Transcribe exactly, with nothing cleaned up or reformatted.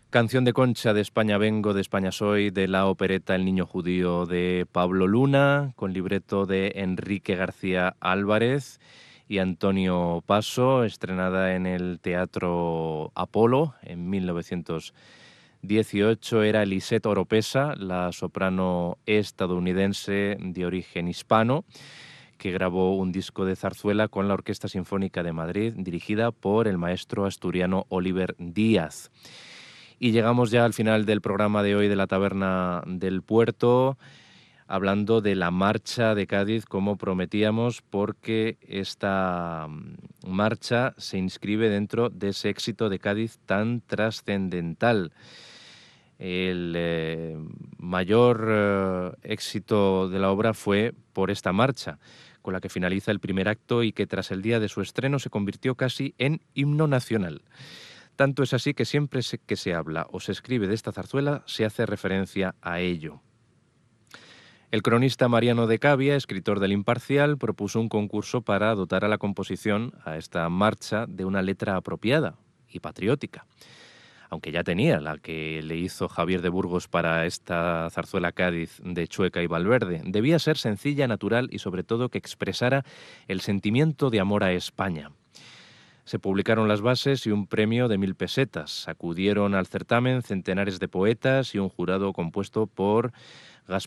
Canción de Concha, de España vengo, de España soy, de la opereta El niño judío de Pablo Luna, con libreto de Enrique García Álvarez y Antonio Paso, estrenada en el Teatro Apolo en mil novecientos dieciocho. Era Lisette Oropesa, la soprano estadounidense de origen hispano, que grabó un disco de zarzuela con la Orquesta Sinfónica de Madrid, dirigida por el maestro asturiano Oliver Díaz. Y llegamos ya al final del programa de hoy de la Taberna del Puerto, hablando de la marcha de Cádiz, como prometíamos, porque esta marcha se inscribe dentro de ese éxito de Cádiz tan trascendental. El eh, mayor eh, éxito de la obra fue por esta marcha, con la que finaliza el primer acto y que tras el día de su estreno se convirtió casi en himno nacional. Tanto es así que siempre que se habla o se escribe de esta zarzuela se hace referencia a ello. El cronista Mariano de Cavia, escritor del Imparcial, propuso un concurso para dotar a la composición, a esta marcha, de una letra apropiada y patriótica. Aunque ya tenía la que le hizo Javier de Burgos para esta zarzuela Cádiz de Chueca y Valverde, debía ser sencilla, natural y sobre todo que expresara el sentimiento de amor a España. Se publicaron las bases y un premio de mil pesetas. Acudieron al certamen centenares de poetas y un jurado compuesto por Gaspar